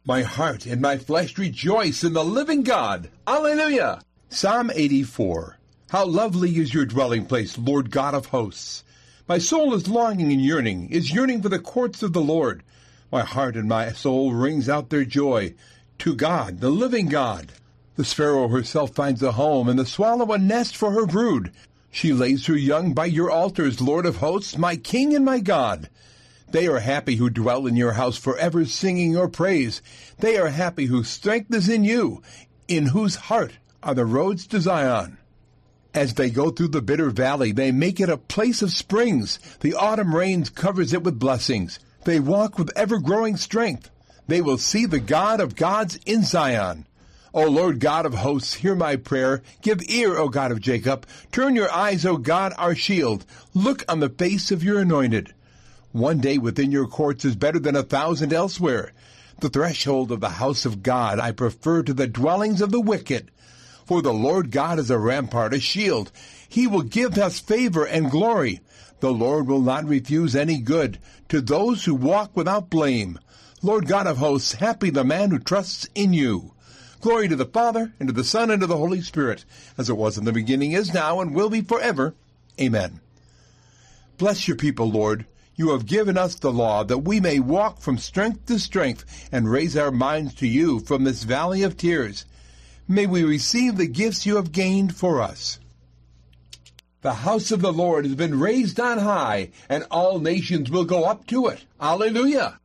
My heart and my flesh rejoice in the living God. Alleluia! Psalm 84. How lovely is your dwelling place, Lord God of hosts! My soul is longing and is yearning for the courts of the Lord. My heart and my soul rings out their joy to God, the living God. The sparrow herself finds a home, and the swallow a nest for her brood. She lays her young by your altars, Lord of hosts, my King and my God. They are happy who dwell in your house forever, singing your praise. They are happy whose strength is in you, in whose heart are the roads to Zion. As they go through the bitter valley, they make it a place of springs. The autumn rains covers it with blessings. They walk with ever-growing strength. They will see the God of gods in Zion. O Lord God of hosts, hear my prayer. Give ear, O God of Jacob. Turn your eyes, O God, our shield. Look on the face of your anointed. One day within your courts is better than 1,000 elsewhere. The threshold of the house of God I prefer to the dwellings of the wicked. For the Lord God is a rampart, a shield. He will give us favor and glory. The Lord will not refuse any good to those who walk without blame. Lord God of hosts, happy the man who trusts in you. Glory to the Father, and to the Son, and to the Holy Spirit, as it was in the beginning, is now, and will be forever. Amen. Bless your people, Lord. You have given us the law, that we may walk from strength to strength, and raise our minds to you from this valley of tears. May we receive the gifts you have gained for us. The house of the Lord has been raised on high, and all nations will go up to it. Alleluia!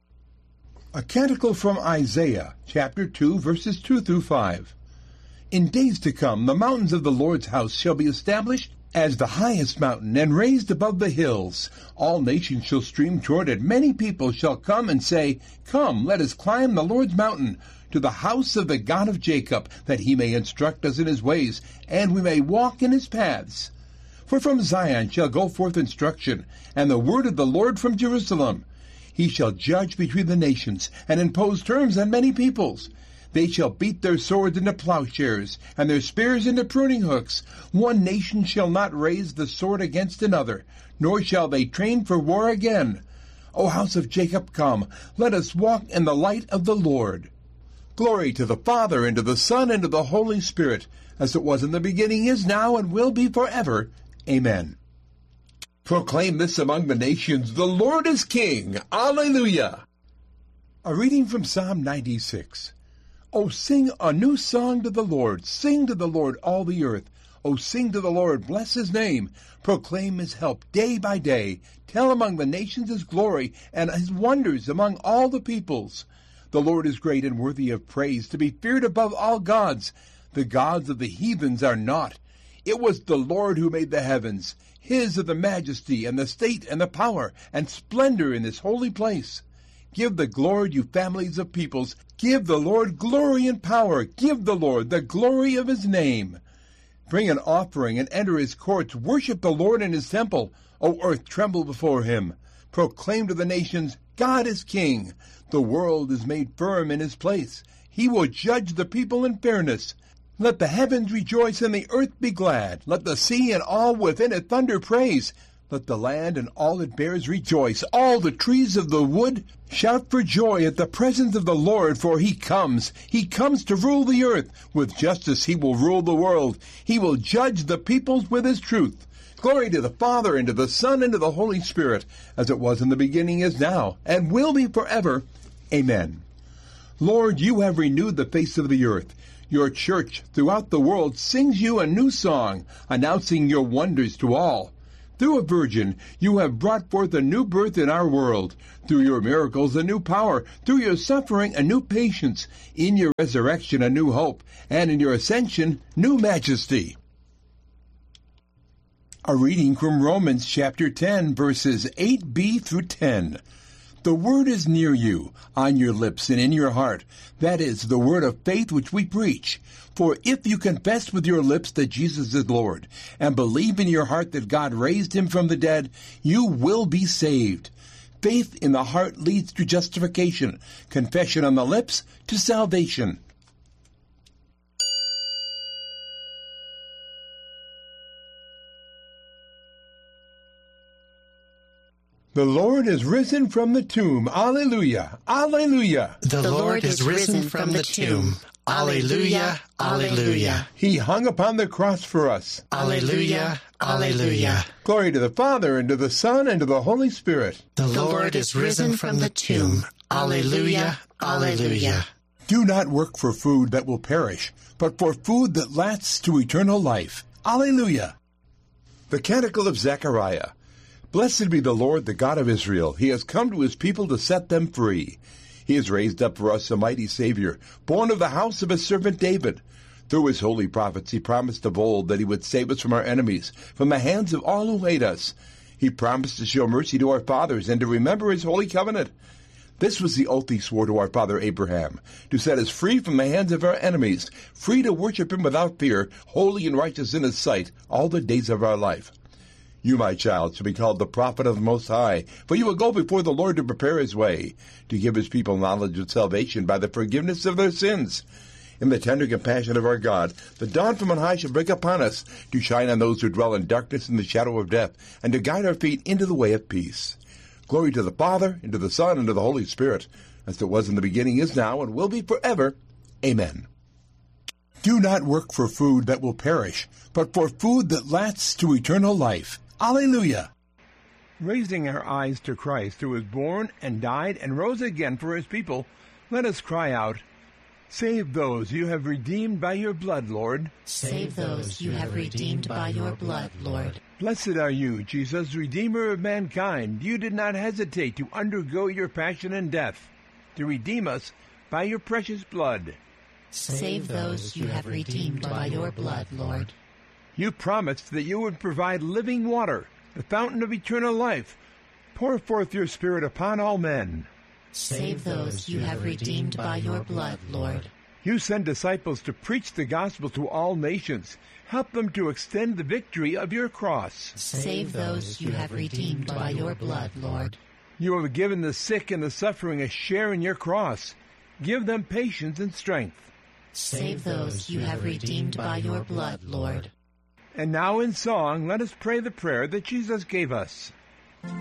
A canticle from Isaiah, chapter 2, verses 2 through 5. In days to come, the mountains of the Lord's house shall be established as the highest mountain, and raised above the hills. All nations shall stream toward it. Many people shall come and say, Come, let us climb the Lord's mountain, to the house of the God of Jacob, that he may instruct us in his ways, and we may walk in his paths. For from Zion shall go forth instruction, and the word of the Lord from Jerusalem. He shall judge between the nations, and impose terms on many peoples. They shall beat their swords into plowshares, and their spears into pruning hooks. One nation shall not raise the sword against another, nor shall they train for war again. O house of Jacob, come, let us walk in the light of the Lord. Glory to the Father, and to the Son, and to the Holy Spirit, as it was in the beginning, is now, and will be forever. Amen. Proclaim this among the nations, the Lord is King. Alleluia! A reading from Psalm 96. O sing a new song to the Lord. Sing to the Lord, all the earth. O sing to the Lord, bless his name. Proclaim his help day by day. Tell among the nations his glory, and his wonders among all the peoples. The Lord is great and worthy of praise, to be feared above all gods. The gods of the heathens are naught. It was the Lord who made the heavens. His are the majesty, and the state, and the power, and splendor in this holy place. Give the Lord, you families of peoples. Give the Lord glory and power. Give the Lord the glory of his name. Bring an offering and enter his courts. Worship the Lord in his temple. O earth, tremble before him. Proclaim to the nations, God is king. The world is made firm in his place. He will judge the people in fairness. Let the heavens rejoice and the earth be glad. Let the sea and all within it thunder praise. Let the land and all it bears rejoice. All the trees of the wood shout for joy at the presence of the Lord, for he comes. He comes to rule the earth. With justice he will rule the world. He will judge the peoples with his truth. Glory to the Father, and to the Son, and to the Holy Spirit, as it was in the beginning, is now, and will be forever. Amen. Lord, you have renewed the face of the earth. Your church throughout the world sings you a new song, announcing your wonders to all. Through a virgin, you have brought forth a new birth in our world. Through your miracles, a new power. Through your suffering, a new patience. In your resurrection, a new hope. And in your ascension, new majesty. A reading from Romans chapter 10, verses 8b through 10. The word is near you, on your lips and in your heart. That is the word of faith which we preach. For if you confess with your lips that Jesus is Lord, and believe in your heart that God raised him from the dead, you will be saved. Faith in the heart leads to justification. Confession on the lips to salvation. The Lord is risen from the tomb. Alleluia. Alleluia. The Lord is risen from the tomb. Alleluia. Alleluia. He hung upon the cross for us. Alleluia. Alleluia. Glory to the Father, and to the Son, and to the Holy Spirit. The Lord is risen from the tomb. Alleluia. Alleluia. Do not work for food that will perish, but for food that lasts to eternal life. Alleluia. The Canticle of Zechariah. Blessed be the Lord, the God of Israel. He has come to his people to set them free. He has raised up for us a mighty Savior, born of the house of his servant David. Through his holy prophets he promised of old that he would save us from our enemies, from the hands of all who hate us. He promised to show mercy to our fathers and to remember his holy covenant. This was the oath he swore to our father Abraham, to set us free from the hands of our enemies, free to worship him without fear, holy and righteous in his sight, all the days of our life. You, my child, shall be called the prophet of the Most High, for you will go before the Lord to prepare his way, to give his people knowledge of salvation by the forgiveness of their sins. In the tender compassion of our God, the dawn from on high shall break upon us, to shine on those who dwell in darkness and the shadow of death, and to guide our feet into the way of peace. Glory to the Father, and to the Son, and to the Holy Spirit, as it was in the beginning, is now, and will be forever. Amen. Do not work for food that will perish, but for food that lasts to eternal life. Alleluia. Raising our eyes to Christ, who was born and died and rose again for his people, let us cry out, Save those you have redeemed by your blood, Lord. Save those you have redeemed by your blood, Lord. Blessed are you, Jesus, Redeemer of mankind. You did not hesitate to undergo your passion and death, to redeem us by your precious blood. Save those you have redeemed by your blood, Lord. You promised that you would provide living water, the fountain of eternal life. Pour forth your Spirit upon all men. Save those you have redeemed by your blood, Lord. You send disciples to preach the gospel to all nations. Help them to extend the victory of your cross. Save those you have redeemed by your blood, Lord. You have given the sick and the suffering a share in your cross. Give them patience and strength. Save those you have redeemed by your blood, Lord. And now in song, let us pray the prayer that Jesus gave us.